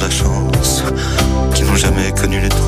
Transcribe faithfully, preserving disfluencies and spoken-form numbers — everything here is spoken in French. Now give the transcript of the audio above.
la chance, qui n'ont jamais connu les trous.